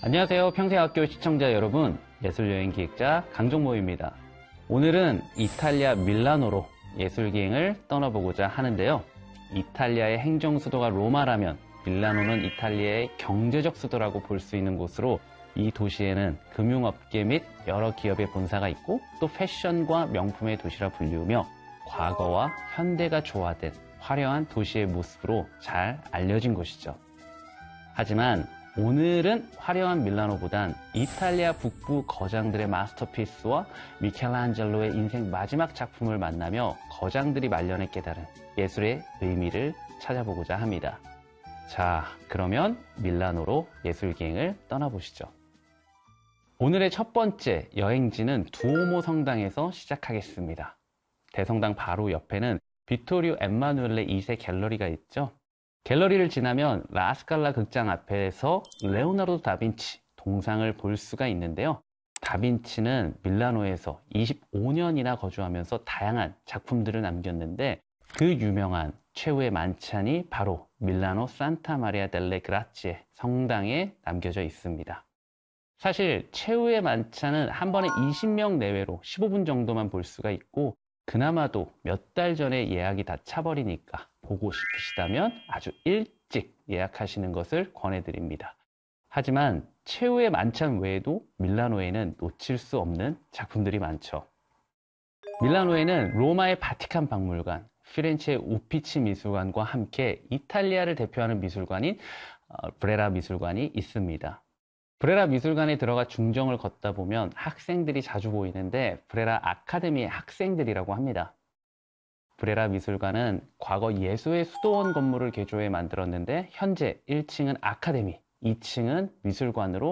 안녕하세요. 평생학교 시청자 여러분, 예술여행기획자 강정모입니다. 오늘은 이탈리아 밀라노로 예술기행을 떠나보고자 하는데요. 이탈리아의 행정수도가 로마라면 밀라노는 이탈리아의 경제적 수도라고 볼 수 있는 곳으로, 이 도시에는 금융업계 및 여러 기업의 본사가 있고 또 패션과 명품의 도시라 불리우며 과거와 현대가 조화된 화려한 도시의 모습으로 잘 알려진 곳이죠. 하지만 오늘은 화려한 밀라노보단 이탈리아 북부 거장들의 마스터피스와 미켈란젤로의 인생 마지막 작품을 만나며 거장들이 말년에 깨달은 예술의 의미를 찾아보고자 합니다. 자, 그러면 밀라노로 예술기행을 떠나보시죠. 오늘의 첫 번째 여행지는 두오모 성당에서 시작하겠습니다. 대성당 바로 옆에는 비토리오 엠마누엘레 2세 갤러리가 있죠. 갤러리를 지나면 라스칼라 극장 앞에서 레오나르도 다빈치 동상을 볼 수가 있는데요. 다빈치는 밀라노에서 25년이나 거주하면서 다양한 작품들을 남겼는데, 그 유명한 최후의 만찬이 바로 밀라노 산타 마리아 델레 그라치에 성당에 남겨져 있습니다. 사실 최후의 만찬은 한 번에 20명 내외로 15분 정도만 볼 수가 있고, 그나마도 몇 달 전에 예약이 다 차버리니까 보고 싶으시다면 아주 일찍 예약하시는 것을 권해드립니다. 하지만 최후의 만찬 외에도 밀라노에는 놓칠 수 없는 작품들이 많죠. 밀라노에는 로마의 바티칸 박물관, 피렌체의 우피치 미술관과 함께 이탈리아를 대표하는 미술관인 브레라 미술관이 있습니다. 브레라 미술관에 들어가 중정을 걷다 보면 학생들이 자주 보이는데 브레라 아카데미의 학생들이라고 합니다. 브레라 미술관은 과거 예수의 수도원 건물을 개조해 만들었는데, 현재 1층은 아카데미, 2층은 미술관으로